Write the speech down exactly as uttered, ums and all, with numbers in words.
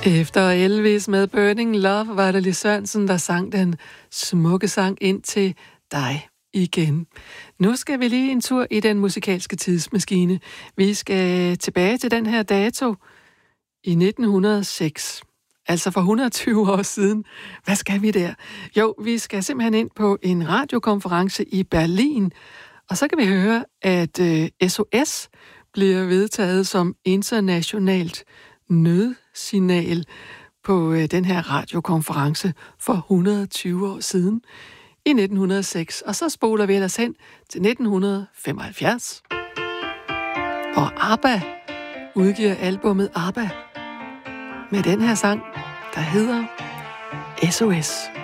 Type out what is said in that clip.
Efter Elvis med Burning Love var det Lis Sørensen, der sang den smukke sang ind til dig igen. Nu skal vi lige en tur i den musikalske tidsmaskine. Vi skal tilbage til den her dato i nitten hundrede og seks. Altså for et hundrede og tyve år siden. Hvad skal vi der? Jo, vi skal simpelthen ind på en radiokonference i Berlin, og så kan vi høre, at øh, S O S bliver vedtaget som internationalt nødsignal på øh, den her radiokonference for et hundrede og tyve år siden i nitten hundrede og seks. Og så spoler vi ellers hen til nitten femoghalvfjerds. Og ABBA udgiver albummet ABBA med den her sang, der hedder S O S.